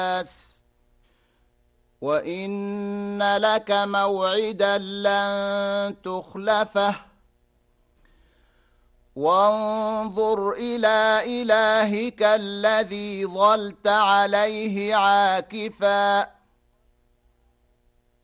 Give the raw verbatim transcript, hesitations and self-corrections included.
الناس وإن لك موعدا لن تخلفه وانظر إلى إلهك الذي ظلت عليه عاكفاً